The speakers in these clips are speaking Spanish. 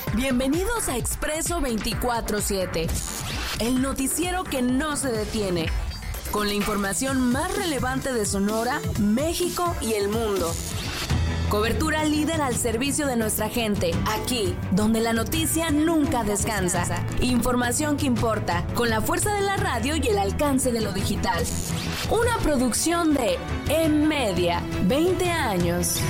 Bienvenidos a Expreso 24/7, el noticiero que no se detiene, con la información más relevante de Sonora, México y el mundo. Cobertura líder al servicio de nuestra gente, aquí, donde la noticia nunca descansa. Información que importa, con la fuerza de la radio y el alcance de lo digital. Una producción de M-Media, 20 años.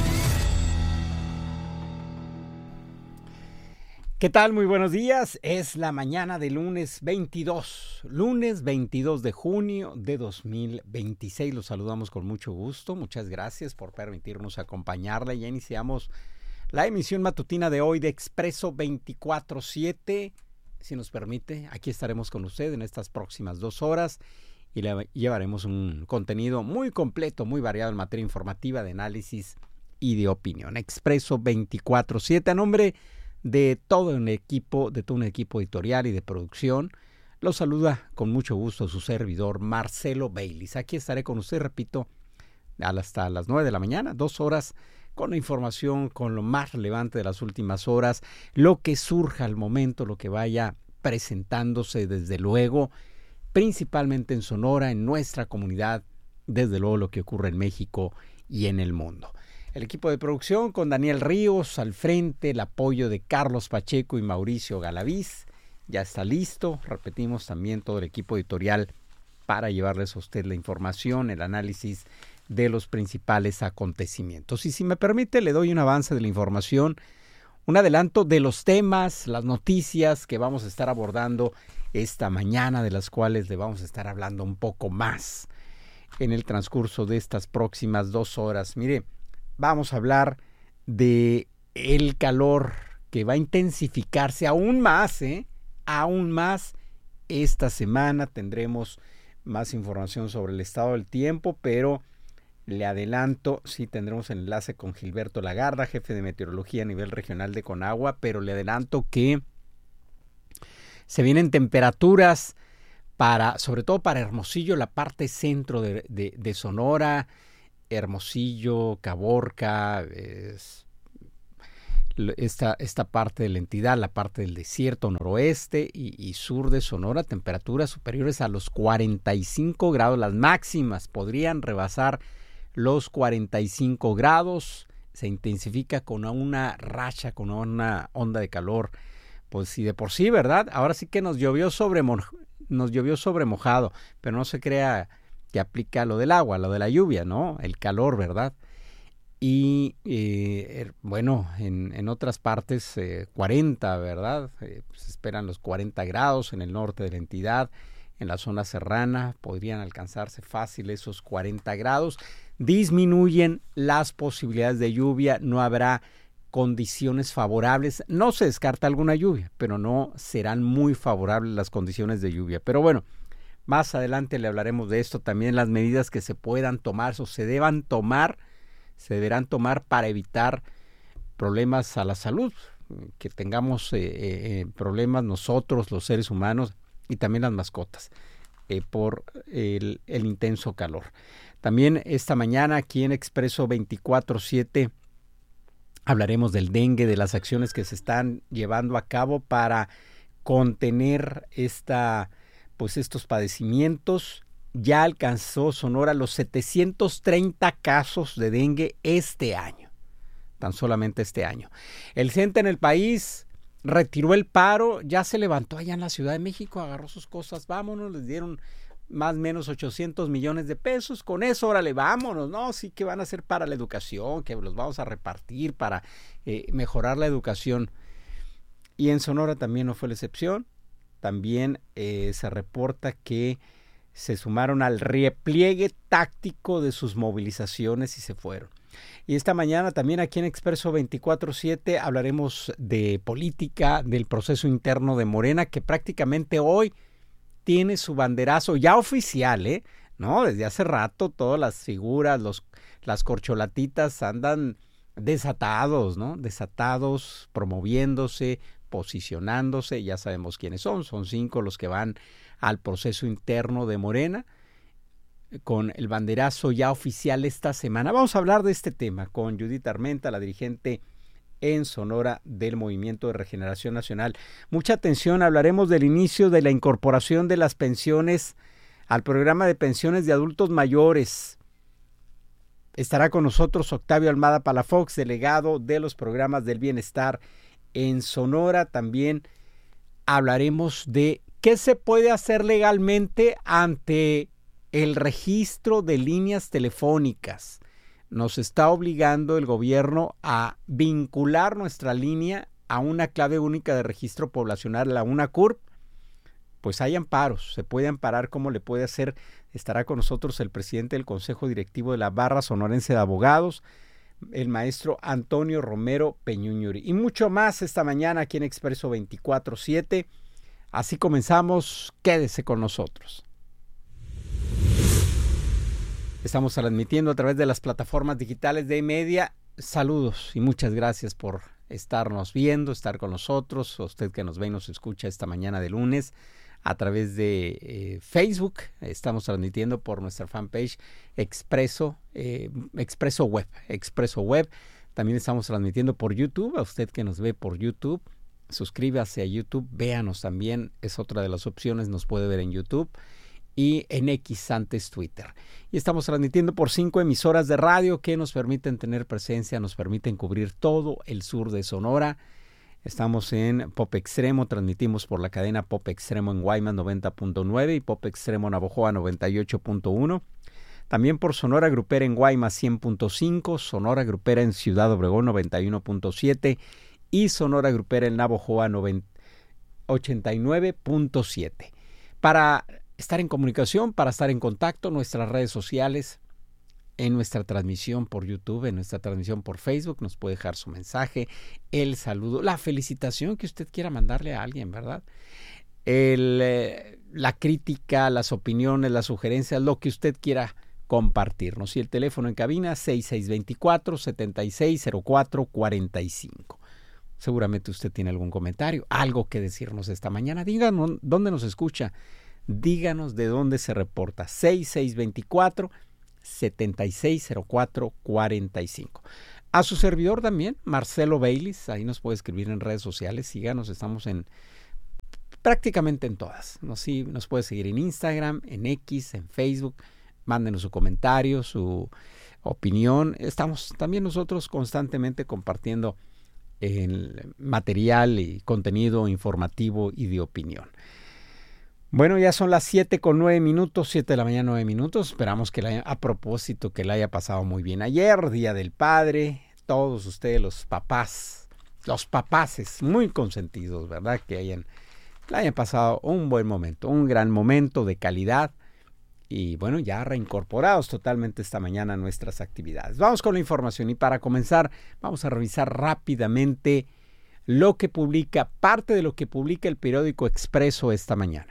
¿Qué tal? Muy buenos días. Es la mañana de lunes 22 de junio de 2026. Los saludamos con mucho gusto. Muchas gracias por permitirnos acompañarla. Ya iniciamos la emisión matutina de hoy de Expreso 24/7. Si nos permite, aquí estaremos con usted en estas próximas 2 horas y le llevaremos un contenido muy completo, muy variado en materia informativa, de análisis y de opinión. Expreso 24/7 a nombre de todo un equipo editorial y de producción. Los saluda con mucho gusto su servidor Marcelo Baylis. Aquí estaré con usted, repito, hasta las 9 de la mañana, 2 horas, con la información, con lo más relevante de las últimas horas, lo que surja al momento, lo que vaya presentándose desde luego, principalmente en Sonora, en nuestra comunidad, desde luego lo que ocurre en México y en el mundo. El equipo de producción con Daniel Ríos al frente, el apoyo de Carlos Pacheco y Mauricio Galaviz, ya está listo. Repetimos, también todo el equipo editorial para llevarles a usted la información, el análisis de los principales acontecimientos. Y si me permite, le doy un avance de la información, un adelanto de los temas, las noticias que vamos a estar abordando esta mañana, de las cuales le vamos a estar hablando un poco más en el transcurso de estas próximas 2 horas. Mire, vamos a hablar de el calor que va a intensificarse aún más, aún más. Esta semana tendremos más información sobre el estado del tiempo, pero le adelanto, sí tendremos el enlace con Gilberto Lagarda, jefe de meteorología a nivel regional de Conagua, pero le adelanto que se vienen temperaturas sobre todo para Hermosillo, la parte centro de Sonora, Hermosillo, Caborca, esta parte de la entidad, la parte del desierto noroeste y sur de Sonora, temperaturas superiores a los 45 grados, las máximas podrían rebasar los 45 grados, se intensifica con una racha, con una onda de calor, pues sí, de por sí, ¿verdad? Ahora sí que nos llovió sobre mojado, pero no se crea que aplica lo del agua, lo de la lluvia, ¿no? El calor, ¿verdad? Y bueno, en otras partes 40, ¿verdad? Se esperan los 40 grados en el norte de la entidad, en la zona serrana podrían alcanzarse fácil esos 40 grados. Disminuyen las posibilidades de lluvia, no habrá condiciones favorables, no se descarta alguna lluvia, pero no serán muy favorables las condiciones de lluvia. Pero bueno, más adelante le hablaremos de esto, también las medidas que se puedan tomar o se deberán tomar para evitar problemas a la salud, que tengamos problemas nosotros, los seres humanos, y también las mascotas, por el intenso calor. También esta mañana aquí en Expreso 24/7 hablaremos del dengue, de las acciones que se están llevando a cabo para contener estos padecimientos. Ya alcanzó Sonora los 730 casos de dengue este año, tan solamente este año. El CENTE en el país retiró el paro, ya se levantó allá en la Ciudad de México, agarró sus cosas, vámonos, les dieron más o menos 800 millones de pesos, con eso, órale, vámonos, ¿no? Sí que van a ser para la educación, que los vamos a repartir para mejorar la educación. Y en Sonora también no fue la excepción. También se reporta que se sumaron al repliegue táctico de sus movilizaciones y se fueron. Y esta mañana también aquí en Expreso 24/7 hablaremos de política, del proceso interno de Morena, que prácticamente hoy tiene su banderazo ya oficial, ¿no? Desde hace rato todas las figuras, las corcholatitas andan desatados, ¿no? Desatados, promoviéndose, posicionándose, ya sabemos quiénes son 5 los que van al proceso interno de Morena, con el banderazo ya oficial esta semana. Vamos a hablar de este tema con Judith Armenta, la dirigente en Sonora del Movimiento de Regeneración Nacional. Mucha atención, hablaremos del inicio de la incorporación de las pensiones al programa de pensiones de adultos mayores. Estará con nosotros Octavio Almada Palafox, delegado de los programas del bienestar en Sonora. También hablaremos de qué se puede hacer legalmente ante el registro de líneas telefónicas. Nos está obligando el gobierno a vincular nuestra línea a una clave única de registro poblacional, la UNACURP. Pues hay amparos, se puede amparar como le puede hacer. Estará con nosotros el presidente del Consejo Directivo de la Barra Sonorense de Abogados, el maestro Antonio Romero Peñuñuri. Y mucho más esta mañana aquí en Expreso 24/7. Así comenzamos, quédese con nosotros. Estamos transmitiendo a través de las plataformas digitales de iMedia. Saludos y muchas gracias por estarnos viendo, estar con nosotros. A usted que nos ve y nos escucha esta mañana de lunes a través de Facebook. Estamos transmitiendo por nuestra fanpage Expreso Web. También estamos transmitiendo por YouTube. A usted que nos ve por YouTube, suscríbase a YouTube, véanos también. Es otra de las opciones, nos puede ver en YouTube. Y en X, antes Twitter. Y estamos transmitiendo por 5 emisoras de radio que nos permiten tener presencia, nos permiten cubrir todo el sur de Sonora. Estamos en Pop Extremo, transmitimos por la cadena Pop Extremo en Guaymas 90.9 y Pop Extremo Navojoa 98.1. También por Sonora Grupera en Guaymas 100.5, Sonora Grupera en Ciudad Obregón 91.7 y Sonora Grupera en Navojoa 89.7. Para estar en comunicación, para estar en contacto, nuestras redes sociales, en nuestra transmisión por YouTube, en nuestra transmisión por Facebook, nos puede dejar su mensaje, el saludo, la felicitación que usted quiera mandarle a alguien, ¿verdad? La crítica, las opiniones, las sugerencias, lo que usted quiera compartirnos. Y el teléfono en cabina 6624-760445. Seguramente usted tiene algún comentario, algo que decirnos esta mañana. Díganos dónde nos escucha. Díganos de dónde se reporta. 6624-760445. A su servidor también, Marcelo Baylis, ahí nos puede escribir en redes sociales. Síganos, estamos en prácticamente en todas. Nos puede seguir en Instagram, en X, en Facebook. Mándenos su comentario, su opinión. Estamos también nosotros constantemente compartiendo el material y contenido informativo y de opinión. Bueno, ya son las 7:09, 7 de la mañana, 9 minutos. Esperamos que a propósito que la haya pasado muy bien ayer, Día del Padre. Todos ustedes, los papaces muy consentidos, ¿verdad? Que la hayan pasado un buen momento, un gran momento de calidad. Y bueno, ya reincorporados totalmente esta mañana a nuestras actividades. Vamos con la información y para comenzar vamos a revisar rápidamente parte de lo que publica el periódico Expreso esta mañana.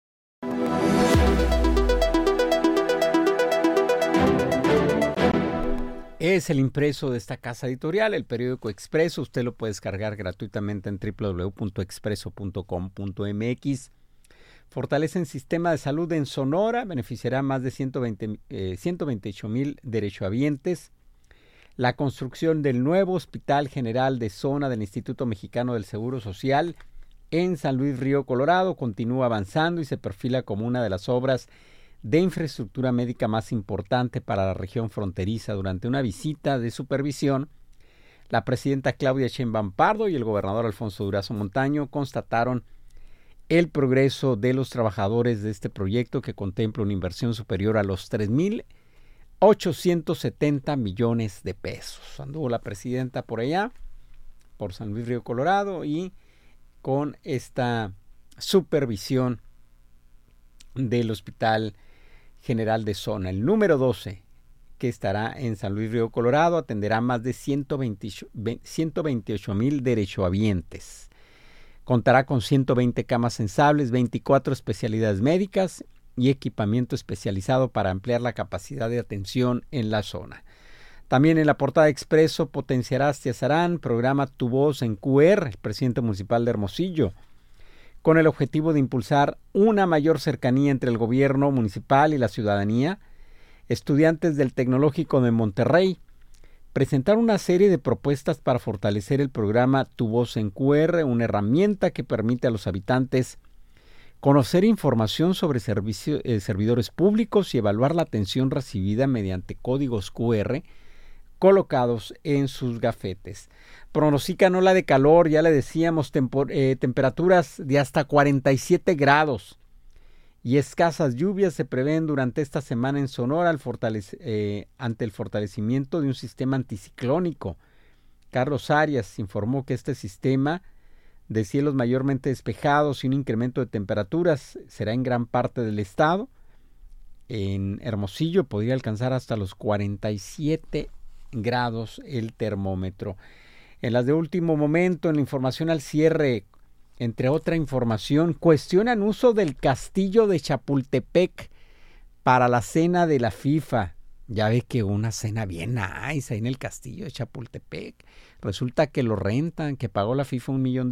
Es el impreso de esta casa editorial, el periódico Expreso. Usted lo puede descargar gratuitamente en www.expreso.com.mx. Fortalecen sistema de salud en Sonora, beneficiará a más de 128,000 derechohabientes. La construcción del nuevo Hospital General de Zona del Instituto Mexicano del Seguro Social en San Luis Río Colorado continúa avanzando y se perfila como una de las obras de infraestructura médica más importante para la región fronteriza. Durante una visita de supervisión, la presidenta Claudia Sheinbaum Pardo y el gobernador Alfonso Durazo Montaño constataron el progreso de los trabajadores de este proyecto que contempla una inversión superior a los 3,870 millones de pesos. Anduvo la presidenta por allá, por San Luis Río Colorado, y con esta supervisión del Hospital General de Zona. El número 12, que estará en San Luis Río Colorado, atenderá más de 128,000 derechohabientes. Contará con 120 camas sensables, 24 especialidades médicas y equipamiento especializado para ampliar la capacidad de atención en la zona. También en la portada Expreso, potenciará Astiazarán, programa Tu Voz en QR, el presidente municipal de Hermosillo, con el objetivo de impulsar una mayor cercanía entre el gobierno municipal y la ciudadanía. Estudiantes del Tecnológico de Monterrey presentaron una serie de propuestas para fortalecer el programa Tu Voz en QR, una herramienta que permite a los habitantes conocer información sobre servidores públicos y evaluar la atención recibida mediante códigos QR colocados en sus gafetes. Pronostican ola de calor, ya le decíamos, temperaturas de hasta 47 grados y escasas lluvias se prevén durante esta semana en Sonora ante el fortalecimiento de un sistema anticiclónico. Carlos Arias informó que este sistema de cielos mayormente despejados y un incremento de temperaturas será en gran parte del estado. En Hermosillo podría alcanzar hasta los 47 grados el termómetro. En las de último momento, en la información al cierre, entre otra información, cuestionan uso del castillo de Chapultepec para la cena de la FIFA. Ya ve que una cena bien nice ahí en el castillo de Chapultepec. Resulta que lo rentan, que pagó la FIFA $1 millón.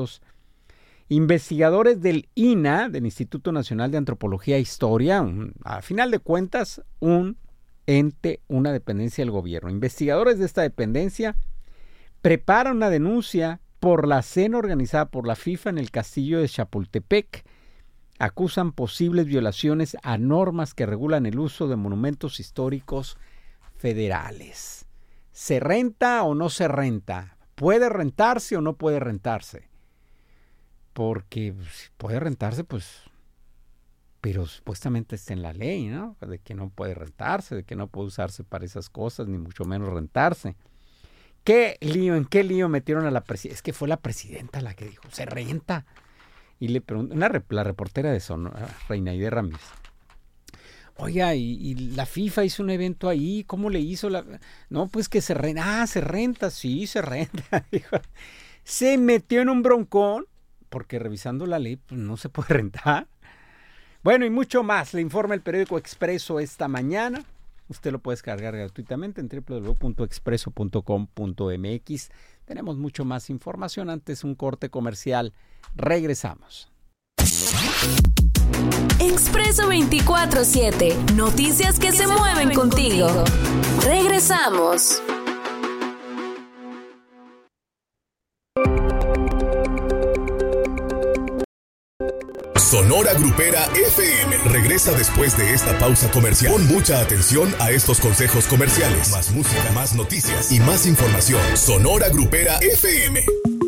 Investigadores del INAH, del Instituto Nacional de Antropología e Historia, a final de cuentas, un ente, una dependencia del gobierno. Investigadores de esta dependencia preparan una denuncia por la cena organizada por la FIFA en el castillo de Chapultepec. Acusan posibles violaciones a normas que regulan el uso de monumentos históricos federales. ¿Se renta o no se renta? ¿Puede rentarse o no puede rentarse? Porque puede rentarse, pues, pero supuestamente está en la ley, ¿no? De que no puede rentarse, de que no puede usarse para esas cosas, ni mucho menos rentarse. ¿En qué lío metieron a la presidenta? Es que fue la presidenta la que dijo, se renta. Y le preguntó, la reportera de Sonora, Reinaide Ramírez. Oiga, y la FIFA hizo un evento ahí, ¿cómo le hizo? No, pues que se renta. Se renta, sí, se renta. Dijo, se metió en un broncón, porque revisando la ley, pues no se puede rentar. Bueno, y mucho más. Le informa el periódico Expreso esta mañana. Usted lo puede descargar gratuitamente en www.expreso.com.mx. Tenemos mucho más información. Antes un corte comercial. Regresamos. Expreso 24/7. Noticias que se mueven contigo. Regresamos. Sonora Grupera FM regresa después de esta pausa comercial. Pon mucha atención a estos consejos comerciales. Más música, más noticias y más información. Sonora Grupera FM.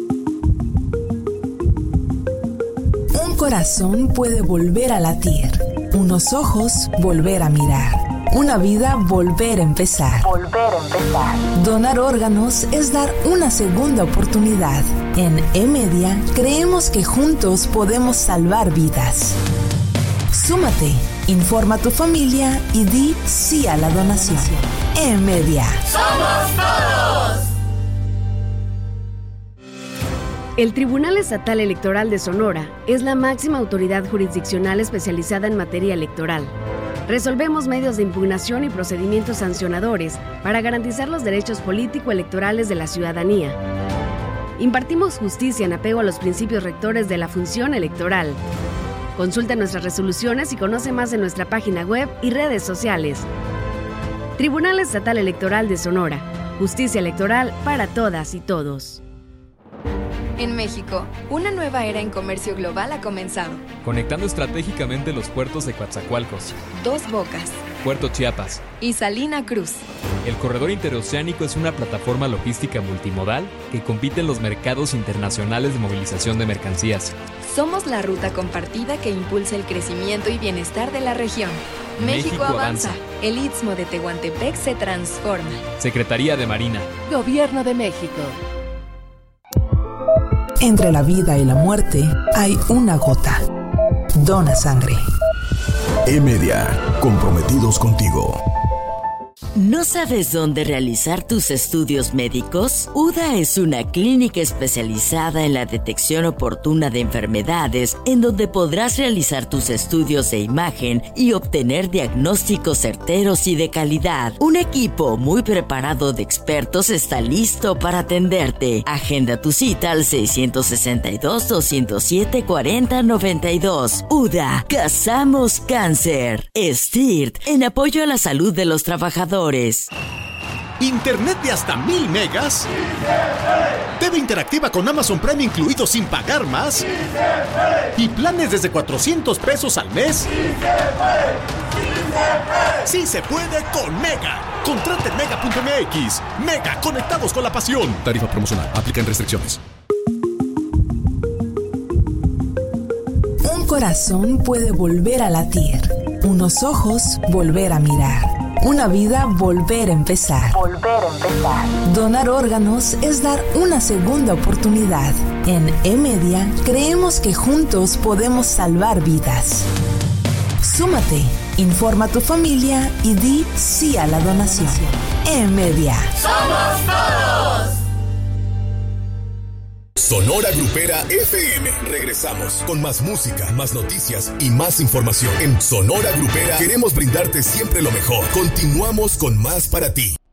Un corazón puede volver a latir, unos ojos volver a mirar, una vida volver a empezar. Donar órganos es dar una segunda oportunidad. En E-Media creemos que juntos podemos salvar vidas. Súmate, informa a tu familia y di sí a la donación. E-Media. ¡Somos todos! El Tribunal Estatal Electoral de Sonora es la máxima autoridad jurisdiccional especializada en materia electoral. Resolvemos medios de impugnación y procedimientos sancionadores para garantizar los derechos político-electorales de la ciudadanía. Impartimos justicia en apego a los principios rectores de la función electoral. Consulta nuestras resoluciones y conoce más en nuestra página web y redes sociales. Tribunal Estatal Electoral de Sonora. Justicia electoral para todas y todos. En México, una nueva era en comercio global ha comenzado. Conectando estratégicamente los puertos de Coatzacoalcos, Dos Bocas, Puerto Chiapas y Salina Cruz. El corredor interoceánico es una plataforma logística multimodal que compite en los mercados internacionales de movilización de mercancías. Somos la ruta compartida que impulsa el crecimiento y bienestar de la región. México avanza. El Istmo de Tehuantepec se transforma. Secretaría de Marina. Gobierno de México. Entre la vida y la muerte hay una gota. Dona sangre. E-Media, comprometidos contigo. ¿No sabes dónde realizar tus estudios médicos? UDA es una clínica especializada en la detección oportuna de enfermedades, en donde podrás realizar tus estudios de imagen y obtener diagnósticos certeros y de calidad. Un equipo muy preparado de expertos está listo para atenderte. Agenda tu cita al 662-207-4092. UDA, cazamos cáncer. STIRT, en apoyo a la salud de los trabajadores. ¿Internet de hasta 1000 megas? ¿TV interactiva con Amazon Prime incluido sin pagar más? ¿Y planes desde 400 pesos al mes? ¡Sí se puede con Mega! Contrate en mega.mx. Mega, conectados con la pasión. Tarifa promocional. Aplican restricciones. Un corazón puede volver a latir. Unos ojos volver a mirar. Una vida volver a empezar. Donar órganos es dar una segunda oportunidad. En E-Media creemos que juntos podemos salvar vidas. Súmate, informa a tu familia y di sí a la donación. E-Media. ¡Somos todos! Sonora Grupera FM. Regresamos con más música, más noticias y más información. En Sonora Grupera queremos brindarte siempre lo mejor. Continuamos con más para ti.